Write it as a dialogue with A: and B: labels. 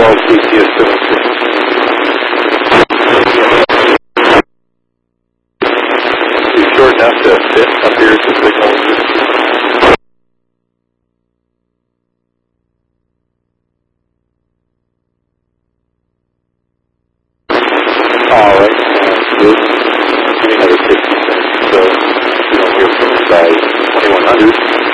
A: 12 KTS 76. You're short enough to fit up here at the signal. All right, good. Give me another 50 cents. So you don't hear from us by 2100.